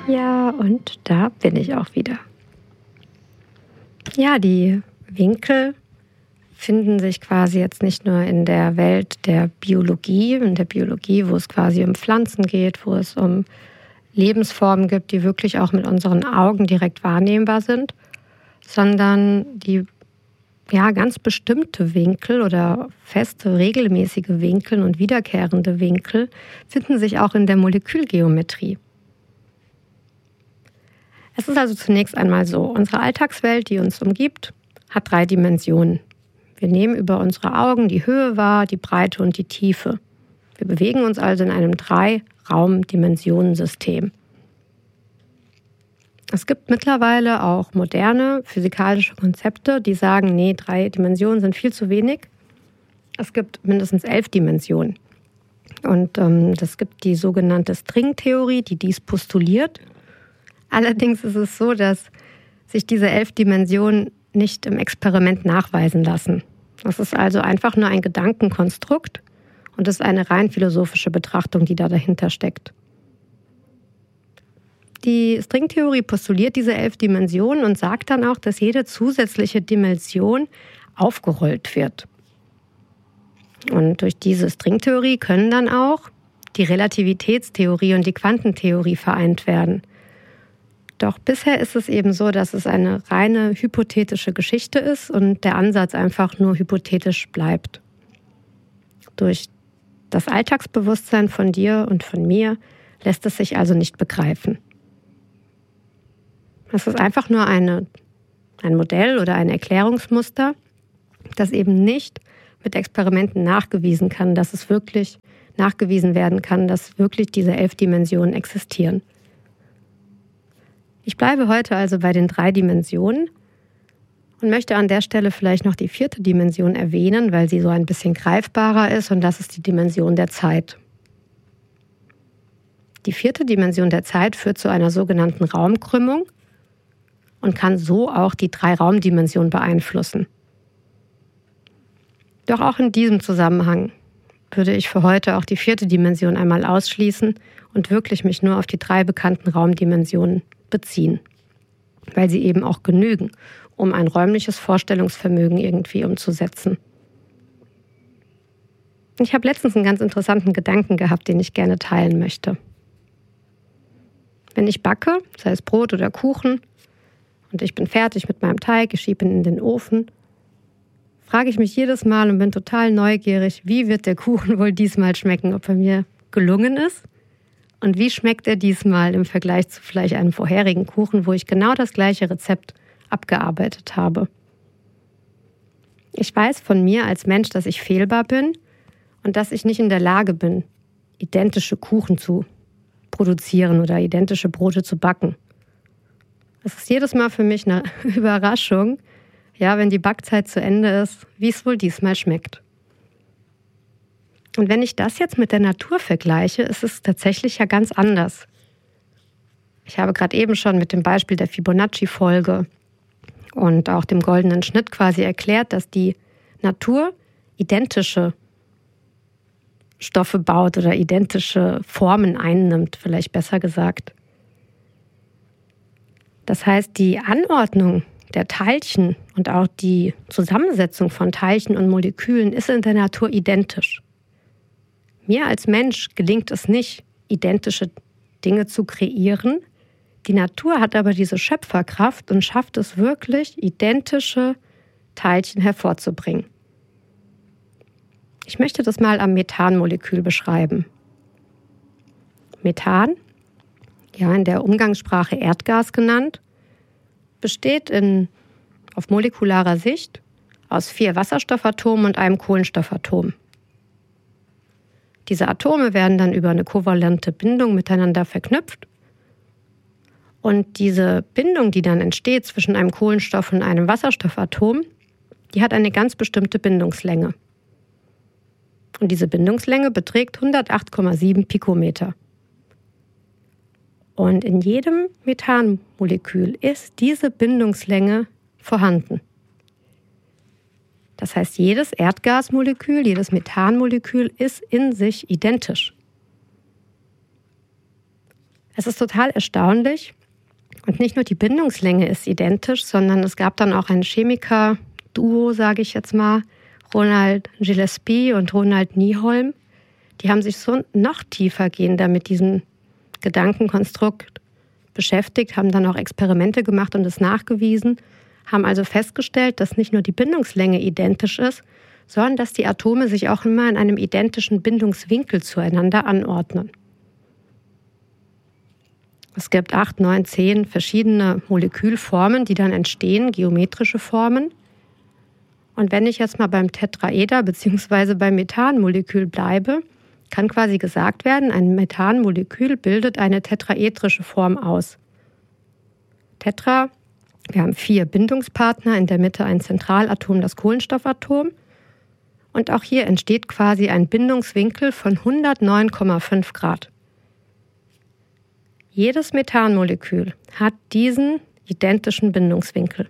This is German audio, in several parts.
Ja, und da bin ich auch wieder. Ja, die Winkel finden sich quasi jetzt nicht nur in der Welt der Biologie, wo es quasi um Pflanzen geht, wo es um Lebensformen gibt, die wirklich auch mit unseren Augen direkt wahrnehmbar sind, sondern die ganz bestimmte Winkel oder feste, regelmäßige Winkel und wiederkehrende Winkel finden sich auch in der Molekülgeometrie. Es ist also zunächst einmal so, unsere Alltagswelt, die uns umgibt, hat 3 Dimensionen. Wir nehmen über unsere Augen die Höhe wahr, die Breite und die Tiefe. Wir bewegen uns also in einem 3-Raum-Dimensionensystem. Es gibt mittlerweile auch moderne physikalische Konzepte, die sagen, nee, 3 Dimensionen sind viel zu wenig. Es gibt mindestens 11 Dimensionen. Und es gibt die sogenannte Stringtheorie, die dies postuliert. Allerdings ist es so, dass sich diese 11 Dimensionen nicht im Experiment nachweisen lassen. Das ist also einfach nur ein Gedankenkonstrukt und es ist eine rein philosophische Betrachtung, die da dahinter steckt. Die Stringtheorie postuliert diese 11 Dimensionen und sagt dann auch, dass jede zusätzliche Dimension aufgerollt wird. Und durch diese Stringtheorie können dann auch die Relativitätstheorie und die Quantentheorie vereint werden. Doch bisher ist es eben so, dass es eine reine hypothetische Geschichte ist und der Ansatz einfach nur hypothetisch bleibt. Durch das Alltagsbewusstsein von dir und von mir lässt es sich also nicht begreifen. Es ist einfach nur ein Modell oder ein Erklärungsmuster, das eben nicht mit Experimenten nachgewiesen werden kann, dass wirklich diese 11 Dimensionen existieren. Ich bleibe heute also bei den 3 Dimensionen und möchte an der Stelle vielleicht noch die 4. Dimension erwähnen, weil sie so ein bisschen greifbarer ist, und das ist die Dimension der Zeit. Die 4. Dimension der Zeit führt zu einer sogenannten Raumkrümmung und kann so auch die 3 Raumdimensionen beeinflussen. Doch auch in diesem Zusammenhang würde ich für heute auch die 4. Dimension einmal ausschließen und wirklich mich nur auf die 3 bekannten Raumdimensionen beziehen, weil sie eben auch genügen, um ein räumliches Vorstellungsvermögen irgendwie umzusetzen. Ich habe letztens einen ganz interessanten Gedanken gehabt, den ich gerne teilen möchte. Wenn ich backe, sei es Brot oder Kuchen, und ich bin fertig mit meinem Teig, ich schiebe ihn in den Ofen, frage ich mich jedes Mal und bin total neugierig, wie wird der Kuchen wohl diesmal schmecken, ob er mir gelungen ist und wie schmeckt er diesmal im Vergleich zu vielleicht einem vorherigen Kuchen, wo ich genau das gleiche Rezept abgearbeitet habe. Ich weiß von mir als Mensch, dass ich fehlbar bin und dass ich nicht in der Lage bin, identische Kuchen zu produzieren oder identische Brote zu backen. Es ist jedes Mal für mich eine Überraschung, wenn die Backzeit zu Ende ist, wie es wohl diesmal schmeckt. Und wenn ich das jetzt mit der Natur vergleiche, ist es tatsächlich ja ganz anders. Ich habe gerade eben schon mit dem Beispiel der Fibonacci-Folge und auch dem goldenen Schnitt quasi erklärt, dass die Natur identische Stoffe baut oder identische Formen einnimmt, vielleicht besser gesagt. Das heißt, die Anordnung der Teilchen und auch die Zusammensetzung von Teilchen und Molekülen ist in der Natur identisch. Mir als Mensch gelingt es nicht, identische Dinge zu kreieren. Die Natur hat aber diese Schöpferkraft und schafft es wirklich, identische Teilchen hervorzubringen. Ich möchte das mal am Methanmolekül beschreiben. Methan, in der Umgangssprache Erdgas genannt, besteht auf molekularer Sicht aus 4 Wasserstoffatomen und einem Kohlenstoffatom. Diese Atome werden dann über eine kovalente Bindung miteinander verknüpft. Und diese Bindung, die dann entsteht zwischen einem Kohlenstoff und einem Wasserstoffatom, die hat eine ganz bestimmte Bindungslänge. Und diese Bindungslänge beträgt 108,7 Pikometer. Und in jedem Methanmolekül ist diese Bindungslänge vorhanden. Das heißt, jedes Erdgasmolekül, jedes Methanmolekül ist in sich identisch. Es ist total erstaunlich. Und nicht nur die Bindungslänge ist identisch, sondern es gab dann auch ein Chemiker-Duo, sage ich jetzt mal, Ronald Gillespie und Ronald Nieholm. Die haben sich so noch tiefergehender mit diesem Gedankenkonstrukt beschäftigt, haben dann auch Experimente gemacht und es nachgewiesen, haben also festgestellt, dass nicht nur die Bindungslänge identisch ist, sondern dass die Atome sich auch immer in einem identischen Bindungswinkel zueinander anordnen. Es gibt 8, 9, 10 verschiedene Molekülformen, die dann entstehen, geometrische Formen. Und wenn ich jetzt mal beim Tetraeder bzw. beim Methanmolekül bleibe, kann quasi gesagt werden, ein Methanmolekül bildet eine tetraedrische Form aus. Tetra, wir haben 4 Bindungspartner, in der Mitte ein Zentralatom, das Kohlenstoffatom. Und auch hier entsteht quasi ein Bindungswinkel von 109,5 Grad. Jedes Methanmolekül hat diesen identischen Bindungswinkel.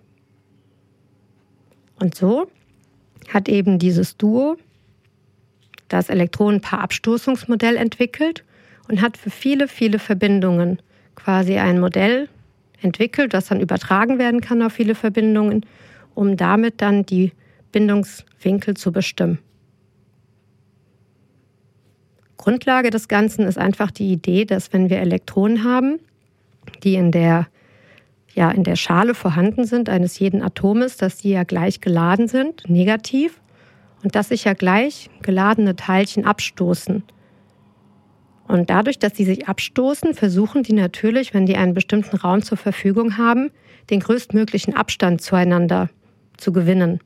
Und so hat eben dieses Duo das Elektronenpaarabstoßungsmodell entwickelt und hat für viele, viele Verbindungen quasi ein Modell entwickelt, das dann übertragen werden kann auf viele Verbindungen, um damit dann die Bindungswinkel zu bestimmen. Grundlage des Ganzen ist einfach die Idee, dass wenn wir Elektronen haben, die in der Schale vorhanden sind eines jeden Atomes, dass die ja gleich geladen sind, negativ, und dass sich ja gleich geladene Teilchen abstoßen. Und dadurch, dass sie sich abstoßen, versuchen die natürlich, wenn die einen bestimmten Raum zur Verfügung haben, den größtmöglichen Abstand zueinander zu gewinnen.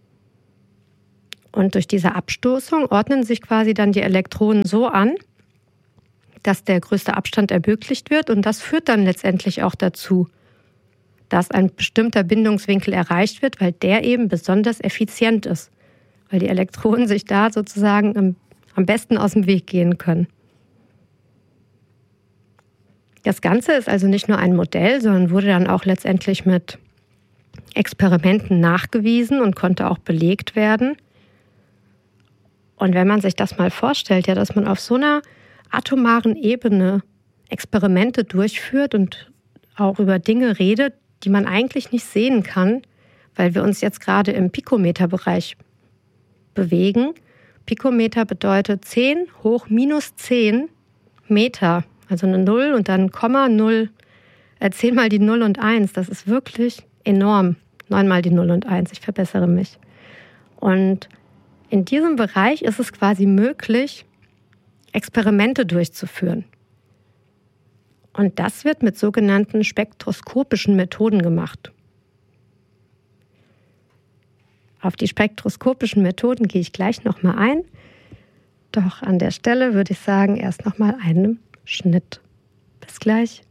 Und durch diese Abstoßung ordnen sich quasi dann die Elektronen so an, dass der größte Abstand ermöglicht wird. Und das führt dann letztendlich auch dazu, dass ein bestimmter Bindungswinkel erreicht wird, weil der eben besonders effizient ist. Weil die Elektronen sich da sozusagen am besten aus dem Weg gehen können. Das Ganze ist also nicht nur ein Modell, sondern wurde dann auch letztendlich mit Experimenten nachgewiesen und konnte auch belegt werden. Und wenn man sich das mal vorstellt, ja, dass man auf so einer atomaren Ebene Experimente durchführt und auch über Dinge redet, die man eigentlich nicht sehen kann, weil wir uns jetzt gerade im Pikometerbereich bewegen. Pikometer bedeutet 10 hoch minus 10 Meter, also eine 0 und dann Komma 0, 10 mal die 0 und 1, das ist wirklich enorm. 9 mal die 0 und 1, ich verbessere mich. Und in diesem Bereich ist es quasi möglich, Experimente durchzuführen. Und das wird mit sogenannten spektroskopischen Methoden gemacht. Auf die spektroskopischen Methoden gehe ich gleich nochmal ein. Doch an der Stelle würde ich sagen, erst nochmal einen Schnitt. Bis gleich.